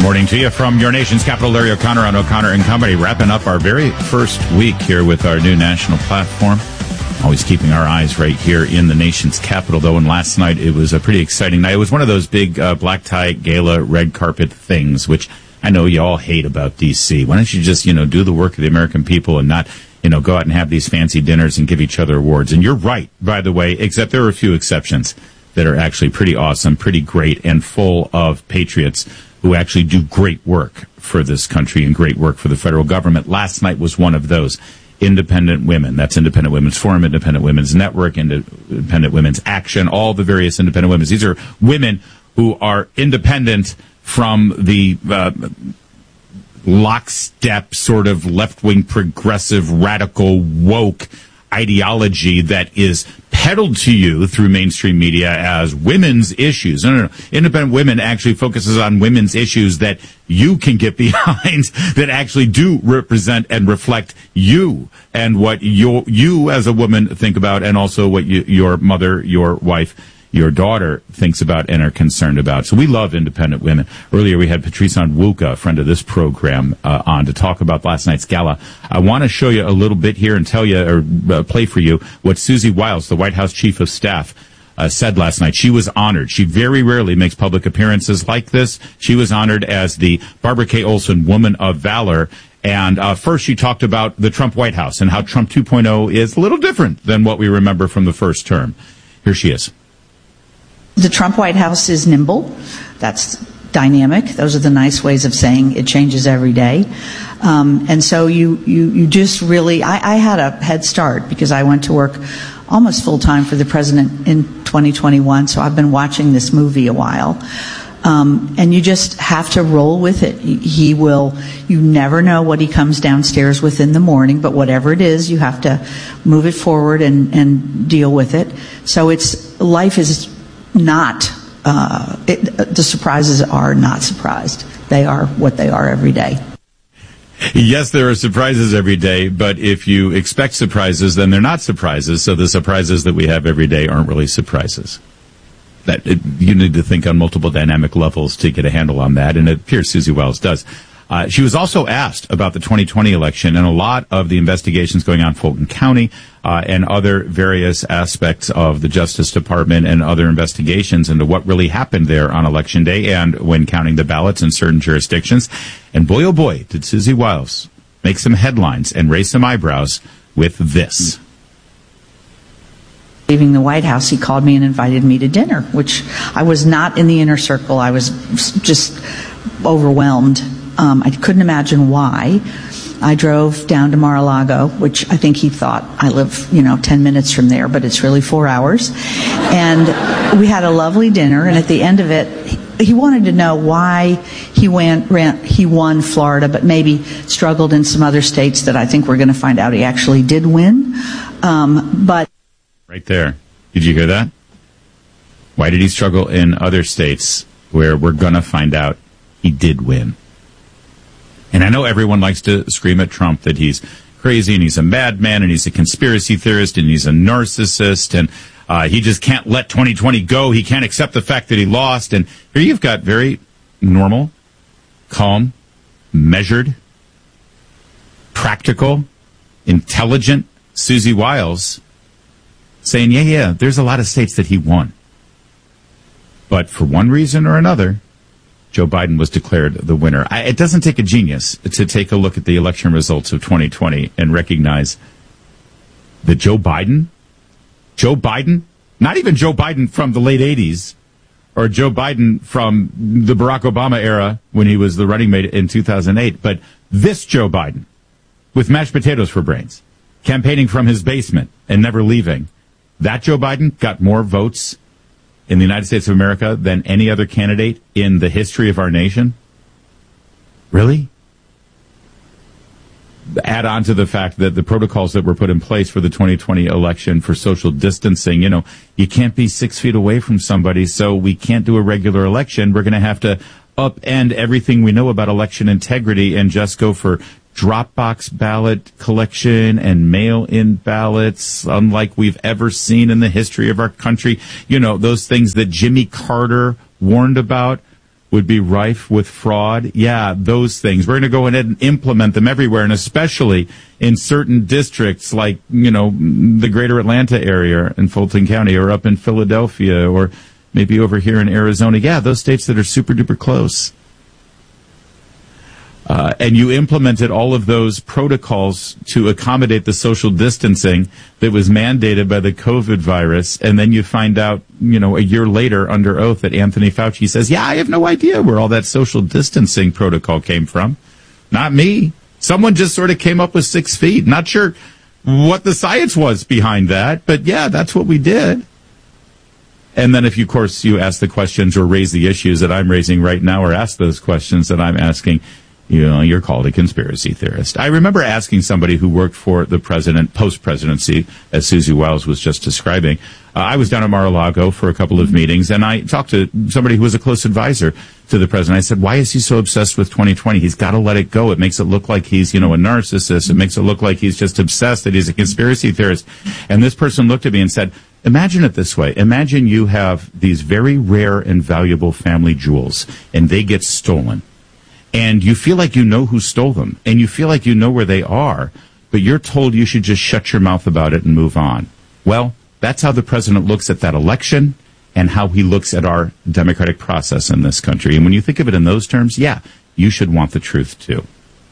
Morning to you from your nation's capital, Larry O'Connor on O'Connor and Company, wrapping up our very first week here with our new national platform. Always keeping our eyes right here in the nation's capital, though. And last night, it was a pretty exciting night. It was one of those big black tie gala red carpet things, which I know you all hate about D.C. Why don't you just, do the work of the American people and not, go out and have these fancy dinners and give each other awards? And you're right, by the way, except there are a few exceptions that are actually pretty awesome, pretty great, and full of patriots who actually do great work for this country and great work for the federal government. Last night was one of those. Independent Women. That's Independent Women's Forum, Independent Women's Network, Independent Women's Action, all the various independent women. These are women who are independent from the lockstep sort of left-wing progressive radical woke ideology that is peddled to you through mainstream media as women's issues. No. Independent Women actually focuses on women's issues that you can get behind, that actually do represent and reflect you and what you as a woman think about, and also what your mother, your wife, your daughter thinks about and are concerned about. So we love Independent Women. Earlier we had Patrice Onwuka, a friend of this program, on to talk about last night's gala. I want to show you a little bit here and tell you, or play for you, what Susie Wiles, the White House Chief of Staff, said last night. She was honored. She very rarely makes public appearances like this. She was honored as the Barbara K. Olson Woman of Valor. And first she talked about the Trump White House and how Trump 2.0 is a little different than what we remember from the first term. Here she is. The Trump White House is nimble. That's dynamic. Those are the nice ways of saying it changes every day. And so you just really, I had a head start because I went to work almost full time for the president in 2021. So I've been watching this movie a while. And you just have to roll with it. You never know what he comes downstairs with in the morning, but whatever it is, you have to move it forward and deal with it. So life is not, the surprises are not surprised. They are what they are every day. Yes, there are surprises every day, but if you expect surprises, then they're not surprises. So the surprises that we have every day aren't really surprises. You need to think on multiple dynamic levels to get a handle on that, and it appears Susie Wiles does. She was also asked about the 2020 election and a lot of the investigations going on in Fulton County and other various aspects of the Justice Department and other investigations into what really happened there on Election Day and when counting the ballots in certain jurisdictions. And boy, oh boy, did Susie Wiles make some headlines and raise some eyebrows with this. Leaving the White House, he called me and invited me to dinner, which I was not in the inner circle. I was just overwhelmed. I couldn't imagine why. I drove down to Mar-a-Lago, which I think he thought I live, 10 minutes from there, but it's really 4 hours. And we had a lovely dinner, and at the end of it, he wanted to know why he won Florida, but maybe struggled in some other states that I think we're going to find out he actually did win. But right there. Did you hear that? Why did he struggle in other states where we're going to find out he did win? And I know everyone likes to scream at Trump that he's crazy and he's a madman and he's a conspiracy theorist and he's a narcissist and he just can't let 2020 go. He can't accept the fact that he lost. And here you've got very normal, calm, measured, practical, intelligent Susie Wiles saying, yeah, there's a lot of states that he won. But for one reason or another, Joe Biden was declared the winner. It doesn't take a genius to take a look at the election results of 2020 and recognize that Joe Biden, not even Joe Biden from the late 80s or Joe Biden from the Barack Obama era when he was the running mate in 2008, but this Joe Biden with mashed potatoes for brains, campaigning from his basement and never leaving. That Joe Biden got more votes in the United States of America than any other candidate in the history of our nation? Really? Add on to the fact that the protocols that were put in place for the 2020 election for social distancing, you can't be 6 feet away from somebody, so we can't do a regular election. We're going to have to upend everything we know about election integrity and just go for Dropbox ballot collection and mail-in ballots, unlike we've ever seen in the history of our country. Those things that Jimmy Carter warned about would be rife with fraud. Yeah, those things. We're going to go ahead and implement them everywhere, and especially in certain districts like, the greater Atlanta area in Fulton County, or up in Philadelphia, or maybe over here in Arizona. Yeah, those states that are super duper close. And you implemented all of those protocols to accommodate the social distancing that was mandated by the COVID virus. And then you find out, a year later under oath that Anthony Fauci says, yeah, I have no idea where all that social distancing protocol came from. Not me. Someone just sort of came up with 6 feet. Not sure what the science was behind that, but yeah, that's what we did. And then if you, of course, you ask the questions or raise the issues that I'm raising right now, or ask those questions that I'm asking, you're called a conspiracy theorist. I remember asking somebody who worked for the president post-presidency, as Susie Wiles was just describing. I was down at Mar-a-Lago for a couple of meetings, and I talked to somebody who was a close advisor to the president. I said, why is he so obsessed with 2020? He's got to let it go. It makes it look like he's, a narcissist. It makes it look like he's just obsessed, that he's a conspiracy theorist. And this person looked at me and said, imagine it this way. Imagine you have these very rare and valuable family jewels, and they get stolen. And you feel like you know who stole them, and you feel like you know where they are, but you're told you should just shut your mouth about it and move on. Well, that's how the president looks at that election and how he looks at our democratic process in this country. And when you think of it in those terms, yeah, you should want the truth too.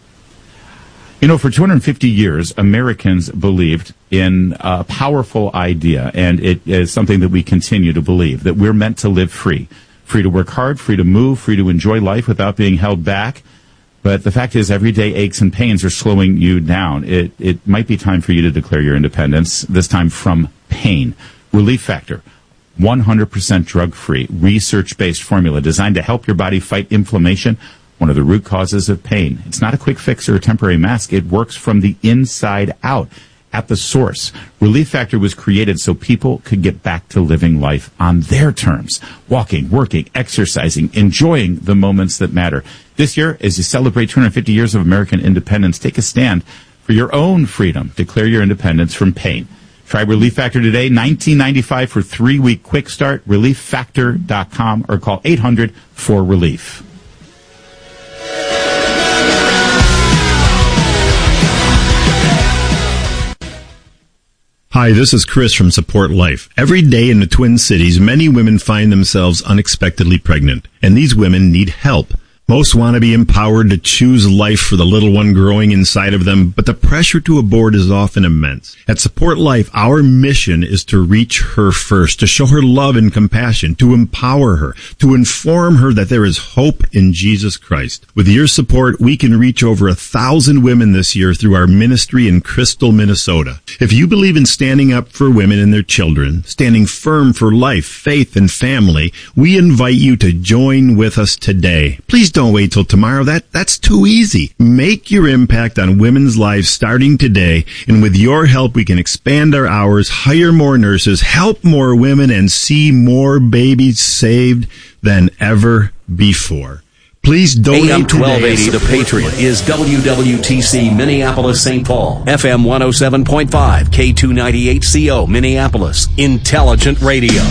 For 250 years, Americans believed in a powerful idea, and it is something that we continue to believe, that we're meant to live free. Free to work hard, free to move, free to enjoy life without being held back. But the fact is, everyday aches and pains are slowing you down. It might be time for you to declare your independence, this time from pain. Relief Factor, 100% drug-free, research-based formula designed to help your body fight inflammation, one of the root causes of pain. It's not a quick fix or a temporary mask. It works from the inside out. At the source, Relief Factor was created so people could get back to living life on their terms, walking, working, exercising, enjoying the moments that matter. This year, as you celebrate 250 years of American independence, take a stand for your own freedom. Declare your independence from pain. Try Relief Factor today, $19.95 for 3-week quick start, relieffactor.com, or call 800-4RELIEF. Hi, this is Chris from Support Life. Every day in the Twin Cities, many women find themselves unexpectedly pregnant, and these women need help. Most want to be empowered to choose life for the little one growing inside of them, but the pressure to abort is often immense. At Support Life, our mission is to reach her first, to show her love and compassion, to empower her, to inform her that there is hope in Jesus Christ. With your support, we can reach over 1,000 women this year through our ministry in Crystal, Minnesota. If you believe in standing up for women and their children, standing firm for life, faith, and family, we invite you to join with us today. Please don't wait till tomorrow. That's too easy. Make your impact on women's lives starting today, and with your help, we can expand our hours, hire more nurses, help more women, and see more babies saved than ever before. Please donate AM 1280 The Patriot is WWTC Minneapolis St. Paul, FM 107.5, K298CO Minneapolis, Intelligent Radio.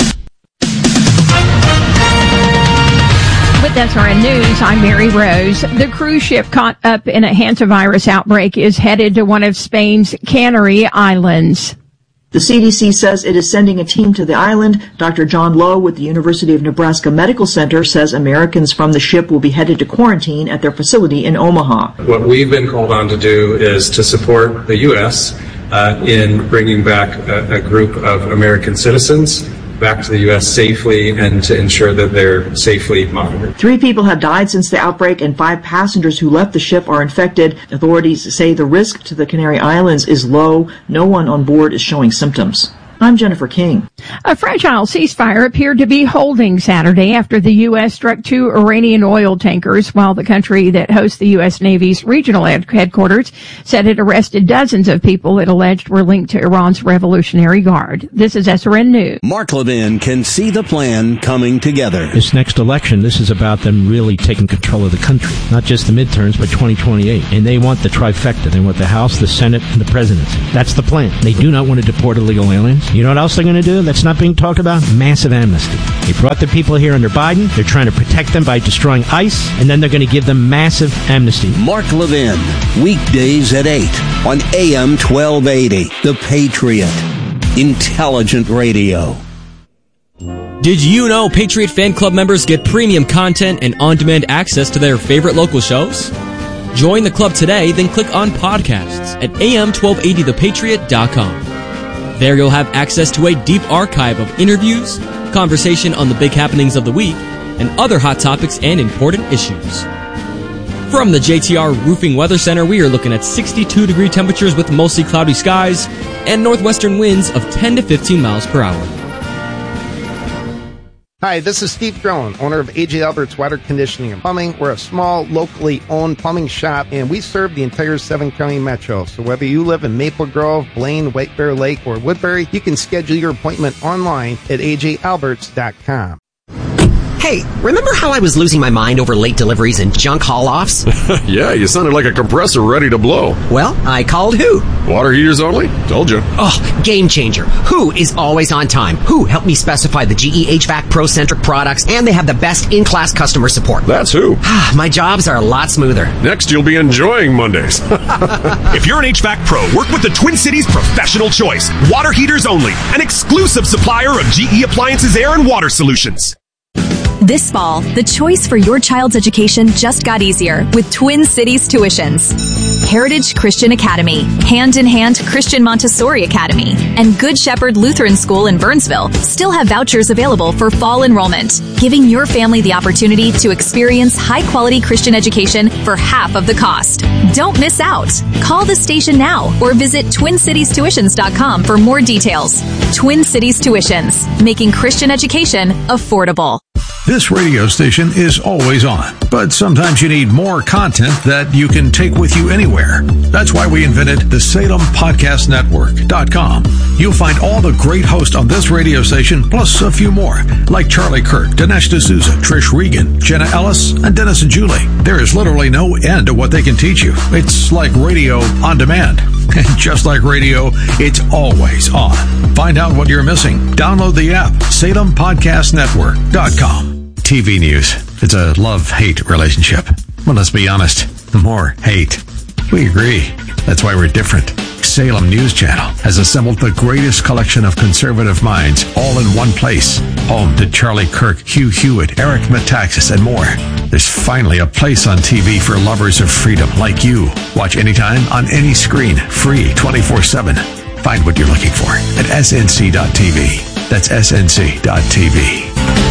With SRN News, I'm Mary Rose. The cruise ship caught up in a hantavirus outbreak is headed to one of Spain's Canary Islands. The CDC says it is sending a team to the island. Dr. John Lowe with the University of Nebraska Medical Center says Americans from the ship will be headed to quarantine at their facility in Omaha. What we've been called on to do is to support the U.S. In bringing back a group of American citizens back to the U.S. safely and to ensure that they're safely monitored. 3 people have died since the outbreak and 5 passengers who left the ship are infected. Authorities say the risk to the Canary Islands is low. No one on board is showing symptoms. I'm Jennifer King. A fragile ceasefire appeared to be holding Saturday after the U.S. struck 2 Iranian oil tankers, while the country that hosts the U.S. Navy's regional headquarters said it arrested dozens of people it alleged were linked to Iran's Revolutionary Guard. This is SRN News. Mark Levin can see the plan coming together. This next election, this is about them really taking control of the country, not just the midterms, but 2028. And they want the trifecta. They want the House, the Senate, and the presidency. That's the plan. They do not want to deport illegal aliens. You know what else they're going to do that's not being talked about? Massive amnesty. They brought the people here under Biden. They're trying to protect them by destroying ICE, and then they're going to give them massive amnesty. Mark Levin, weekdays at 8 on AM 1280. The Patriot. Intelligent radio. Did you know Patriot Fan Club members get premium content and on-demand access to their favorite local shows? Join the club today, then click on podcasts at am1280thepatriot.com. There you'll have access to a deep archive of interviews, conversation on the big happenings of the week, and other hot topics and important issues. From the JTR Roofing Weather Center, we are looking at 62-degree temperatures with mostly cloudy skies and northwestern winds of 10 to 15 miles per hour. Hi, this is Steve Drone, owner of A.J. Albert's Water Conditioning and Plumbing. We're a small, locally owned plumbing shop, and we serve the entire 7-county metro. So whether you live in Maple Grove, Blaine, White Bear Lake, or Woodbury, you can schedule your appointment online at ajalberts.com. Hey, remember how I was losing my mind over late deliveries and junk haul-offs? Yeah, you sounded like a compressor ready to blow. Well, I called Who. Water heaters only? Told you. Oh, game changer. Who is always on time. Who helped me specify the GE HVAC Pro-Centric products, and they have the best in-class customer support. That's Who. My jobs are a lot smoother. Next, you'll be enjoying Mondays. If you're an HVAC pro, work with the Twin Cities Professional Choice. Water heaters only. An exclusive supplier of GE Appliances Air and Water Solutions. This fall, the choice for your child's education just got easier with Twin Cities Tuitions. Heritage Christian Academy, Hand in Hand Christian Montessori Academy, and Good Shepherd Lutheran School in Burnsville still have vouchers available for fall enrollment, giving your family the opportunity to experience high-quality Christian education for half of the cost. Don't miss out. Call the station now or visit TwinCitiesTuitions.com for more details. Twin Cities Tuitions, making Christian education affordable. This radio station is always on, but sometimes you need more content that you can take with you anywhere. That's why we invented the SalemPodcastNetwork.com. You'll find all the great hosts on this radio station, plus a few more, like Charlie Kirk, Dinesh D'Souza, Trish Regan, Jenna Ellis, and Dennis and Julie. There is literally no end to what they can teach you. It's like radio on demand. And just like radio, it's always on. Find out what you're missing. Download the app, SalemPodcastNetwork.com. TV news. It's a love-hate relationship. Well, let's be honest. The more hate. We agree. That's why we're different. Salem News Channel has assembled the greatest collection of conservative minds all in one place. Home to Charlie Kirk, Hugh Hewitt, Eric Metaxas, and more. There's finally a place on TV for lovers of freedom like you. Watch anytime, on any screen, free 24/7. Find what you're looking for at snc.tv. That's snc.tv.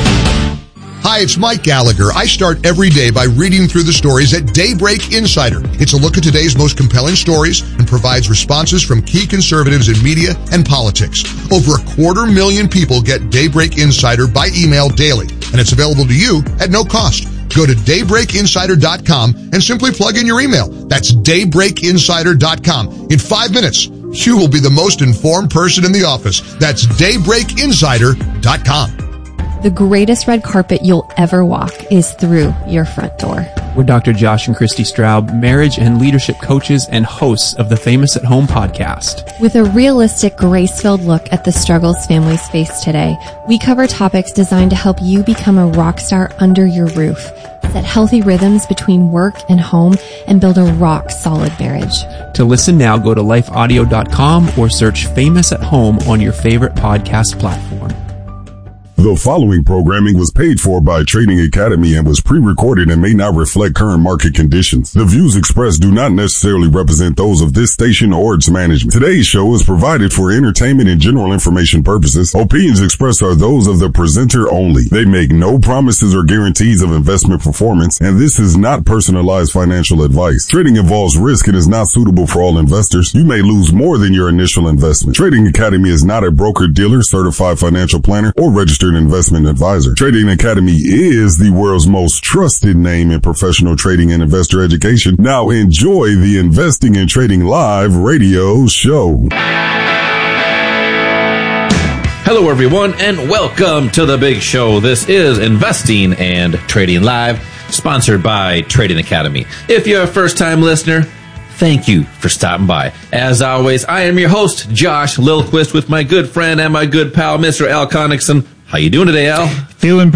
Hi, it's Mike Gallagher. I start every day by reading through the stories at Daybreak Insider. It's a look at today's most compelling stories and provides responses from key conservatives in media and politics. Over 250,000 people get Daybreak Insider by email daily, and it's available to you at no cost. Go to daybreakinsider.com and simply plug in your email. That's daybreakinsider.com. In 5 minutes, you will be the most informed person in the office. That's daybreakinsider.com. The greatest red carpet you'll ever walk is through your front door. We're Dr. Josh and Christy Straub, marriage and leadership coaches and hosts of the Famous at Home podcast. With a realistic, grace-filled look at the struggles families face today, we cover topics designed to help you become a rock star under your roof, set healthy rhythms between work and home, and build a rock-solid marriage. To listen now, go to lifeaudio.com or search Famous at Home on your favorite podcast platform. The following programming was paid for by Trading Academy and was pre-recorded and may not reflect current market conditions. The views expressed do not necessarily represent those of this station or its management. Today's show is provided for entertainment and general information purposes. Opinions expressed are those of the presenter only. They make no promises or guarantees of investment performance, and this is not personalized financial advice. Trading involves risk and is not suitable for all investors. You may lose more than your initial investment. Trading Academy is not a broker-dealer, certified financial planner, or registered investment advisor. Trading Academy is the world's most trusted name in professional trading and investor education. Now enjoy the Investing and Trading Live radio show. Hello everyone and welcome to the big show. This is Investing and Trading Live, sponsored by Trading Academy. If you're a first-time listener, thank you for stopping by. As always, I am your host, Josh Lilquist, with my good friend and my good pal, Mr. Al Connickson. How you doing today, Al? Feeling